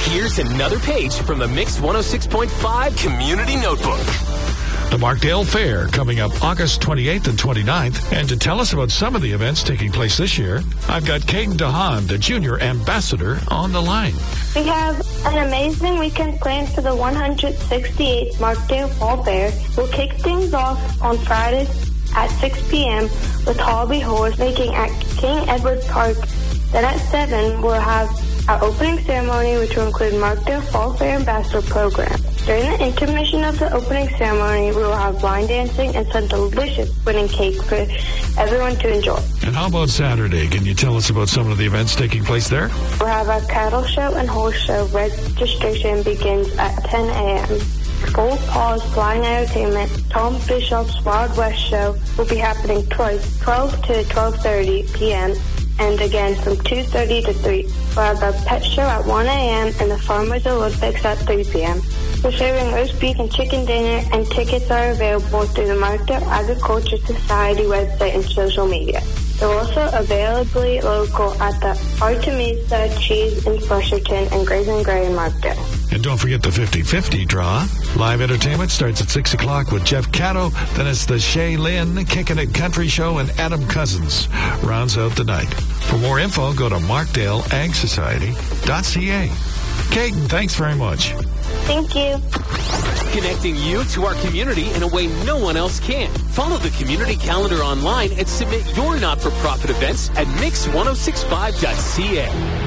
Here's another page from the Mix 106.5 Community Notebook. The Markdale Fair coming up August 28th and 29th. And to tell us about some of the events taking place this year, I've got Caden DeHaan, the Junior Ambassador, on the line. We have an amazing weekend planned for the 168th Markdale Fall Fair. We'll kick things off on Friday at 6 p.m. with Hobby Horse making at King Edward Park. Then at 7, we'll have our opening ceremony, which will include Markdale Fall Fair Ambassador Program. During the intermission of the opening ceremony, we will have line dancing and some delicious pudding cake for everyone to enjoy. And how about Saturday? Can you tell us about some of the events taking place there? We'll have our cattle show and horse show. Registration begins at 10 a.m. Full Paws Flying Entertainment, Tom Bishop's Wild West Show will be happening twice, 12 to 12:30 p.m., and again from 2:30 to 3. We'll have our pet show at 1 a.m. and the Farmers Olympics at 3 p.m. We're serving roast beef and chicken dinner, and tickets are available through the Markdale Agriculture Society website and social media. They're also available local at the Artemisa Cheese in Flusherton and Grays and Gray in Markdale. And don't forget the 50-50 draw. Live entertainment starts at 6 o'clock with Jeff Cato. Then it's the Shay Lynn Kickin' It Country Show, and Adam Cousins rounds out the night. For more info, go to markdaleagsociety.ca. Caden, thanks very much. Thank you. Connecting you to our community in a way no one else can. Follow the community calendar online and submit your not-for-profit events at mix1065.ca.